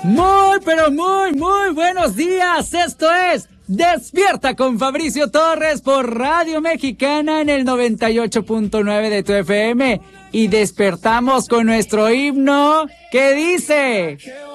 Muy, pero muy buenos días. Esto es Despierta con Fabricio Torres por Radio Mexicana en el 98.9 de tu FM. Y despertamos con nuestro himno que dice...